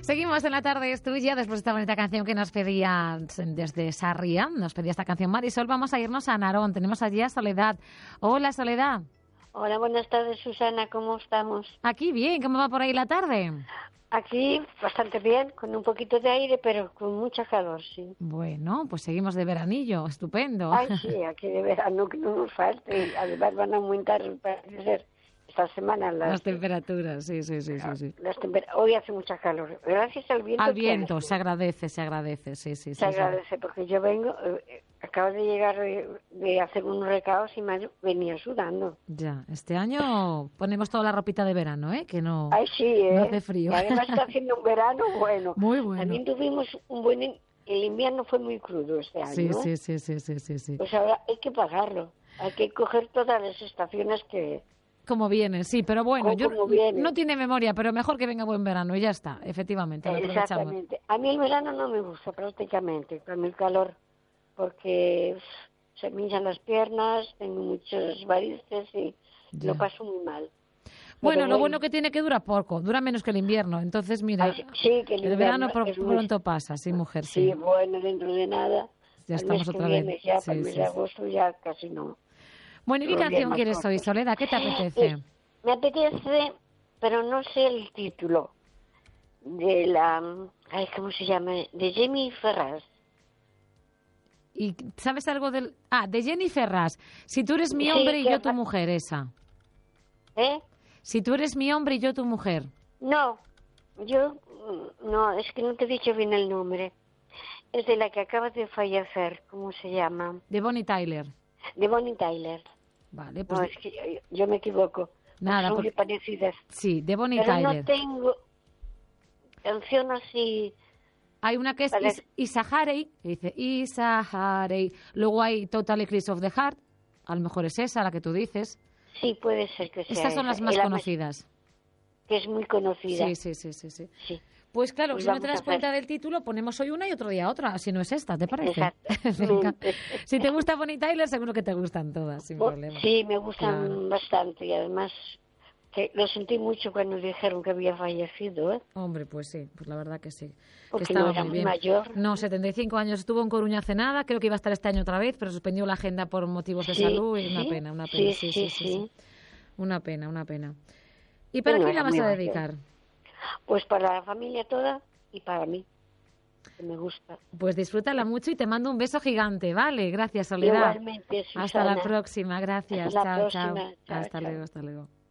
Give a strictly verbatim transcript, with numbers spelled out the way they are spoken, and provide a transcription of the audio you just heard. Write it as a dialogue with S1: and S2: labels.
S1: Seguimos en la tarde, es tuya. Después de esta bonita canción que nos pedía desde Sarria, nos pedía esta canción Marisol, vamos a irnos a Narón. Tenemos allí a Soledad. Hola, Soledad.
S2: Hola, buenas tardes, Susana, ¿cómo estamos?
S1: Aquí bien, ¿cómo va por ahí la tarde?
S2: Aquí bastante bien, con un poquito de aire, pero con mucha calor, sí.
S1: Bueno, pues seguimos de veranillo, estupendo.
S2: Ay, sí, aquí de verano que no nos falte. Además van a aumentar, parece ser, esta semana las,
S1: las temperaturas, sí, sí, sí, sí, sí.
S2: Las temper- Hoy hace mucha calor, gracias al viento.
S1: Al viento, se agradece, se agradece, sí, sí.
S2: Se
S1: sí,
S2: agradece,
S1: sí.
S2: Porque yo vengo, eh, acabo de llegar de, de hacer unos recados y me venía sudando.
S1: Ya, este año ponemos toda la ropita de verano, ¿eh? Que no,
S2: Ay, sí, ¿eh?
S1: no hace frío.
S2: Y además está haciendo un verano bueno.
S1: Muy bueno.
S2: También tuvimos un buen... In- El invierno fue muy crudo este año,
S1: Sí,
S2: ¿no?
S1: sí, sí, sí, sí, sí, sí.
S2: Pues ahora hay que pagarlo. Hay que coger todas las estaciones que...
S1: Como vienen, sí, pero bueno,
S2: Como-
S1: yo
S2: como vienen.
S1: no tiene memoria, pero mejor que venga buen verano y ya está, efectivamente, lo aprovechamos.
S2: Exactamente. A mí el verano no me gusta prácticamente, con el calor, porque uf, se me hinchan las piernas, tengo muchos varices y
S1: Ya.
S2: lo paso muy mal.
S1: Bueno,
S2: Pero
S1: lo bueno que tiene que dura poco, dura menos que el invierno, entonces mira,
S2: Ay, sí, que el
S1: el verano
S2: invierno
S1: pro-
S2: es muy-
S1: pronto pasa, sí, mujer, sí.
S2: Sí, bueno, dentro de nada.
S1: Ya
S2: al
S1: estamos
S2: mes que
S1: otra
S2: viene,
S1: vez.
S2: Ya,
S1: Sí,
S2: para el mes
S1: sí,
S2: de
S1: sí.
S2: agosto ya casi no.
S1: Bueno, ¿y qué
S2: Los días
S1: canción
S2: más
S1: quieres hoy,
S2: cortos.
S1: Soledad? ¿Qué te apetece?
S2: Eh, me apetece, pero no sé el título, de la... Ay, ¿cómo se llama? De Jamie Ferraz.
S1: ¿Y sabes algo del...? Ah, de Jenny Ferraz. Si tú eres mi
S2: Sí,
S1: hombre y
S2: que-
S1: yo tu mujer, esa.
S2: ¿Eh?
S1: Si tú eres mi hombre y yo tu mujer.
S2: No, yo... mm, No, es que no te he dicho bien el nombre. Es de la que acaba de fallecer, ¿cómo se llama?
S1: De Bonnie Tyler.
S2: De Bonnie Tyler.
S1: Vale, pues
S2: No, es que yo, yo me equivoco.
S1: nada,
S2: Son
S1: por-
S2: muy parecidas.
S1: sí, de Bonnie
S2: Pero
S1: Tyler.
S2: no tengo canción así...
S1: Hay una que es
S2: Vale.
S1: Is- Isaharei, que dice Isaharei. Luego hay Total Eclipse of the Heart. A lo mejor es esa la que tú dices.
S2: Sí, puede ser que sea
S1: Estas son
S2: esa.
S1: las más
S2: Y la
S1: conocidas.
S2: Que es muy conocida.
S1: Sí, sí, sí, sí, sí.
S2: Sí.
S1: Pues claro,
S2: Pues
S1: si no
S2: vamos
S1: te
S2: a
S1: das
S2: hacer.
S1: cuenta del título, ponemos hoy una y otro día otra. Si no es esta, ¿te parece?
S2: Exactamente.
S1: Venga. Si te gusta Bonnie Tyler, seguro que te gustan todas, sin
S2: Oh,
S1: problema.
S2: sí, me gustan
S1: Claro.
S2: bastante y además que lo sentí mucho cuando dijeron que había fallecido, ¿eh?
S1: Hombre, pues sí, pues la verdad que sí. Que
S2: Porque
S1: estaba
S2: no era
S1: muy
S2: muy
S1: bien.
S2: mayor.
S1: No, setenta y cinco años. Estuvo en Coruña hace nada. Creo que iba a estar este año otra vez, pero suspendió la agenda por motivos de
S2: Sí,
S1: salud. Y una
S2: sí,
S1: pena, una
S2: sí,
S1: pena. Sí,
S2: sí,
S1: sí, sí,
S2: sí.
S1: sí. Una pena, una pena. ¿Y para
S2: Bueno,
S1: quién la
S2: era
S1: vas
S2: muy
S1: a
S2: mayor.
S1: dedicar?
S2: Pues para la familia toda y para mí, que me gusta.
S1: Pues disfrútala mucho y te mando un beso gigante, ¿vale? Gracias, Soledad.
S2: Igualmente, Susana.
S1: Hasta la próxima, gracias.
S2: Hasta la
S1: chao,
S2: próxima.
S1: chao.
S2: Chao,
S1: Hasta
S2: chao.
S1: luego, hasta luego.